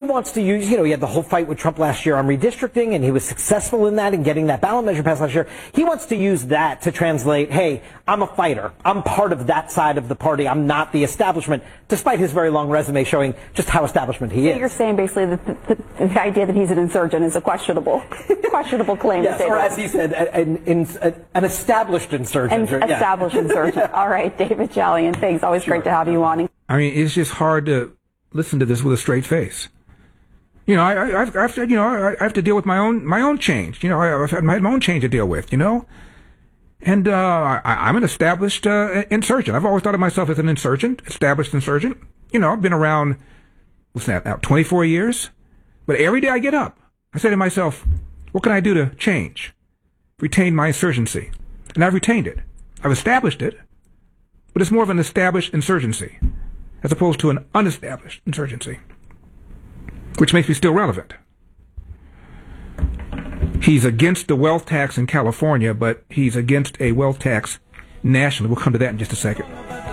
wants to use, he had the whole fight with Trump last year on redistricting, and he was successful in that and getting that ballot measure passed last year. He wants to use that to translate, hey, I'm a fighter. I'm part of that side of the party. I'm not the establishment, despite his very long resume showing just how establishment he is. You're saying basically that the idea that he's an insurgent is a questionable claim. Yes, or as he said, an established insurgent. An established insurgent. All right, David Chalian, thanks. Always great to have you on. I mean, it's just hard to listen to this with a straight face. I have to deal with my own change. I've had my own change to deal with. And I'm an established insurgent. I've always thought of myself as an insurgent, established insurgent. I've been around, what's that, now 24 years? But every day I get up, I say to myself, what can I do to change? Retain my insurgency. And I've retained it. I've established it, but it's more of an established insurgency as opposed to an unestablished insurgency, which makes me still relevant. He's against the wealth tax in California, but he's against a wealth tax nationally. We'll come to that in just a second.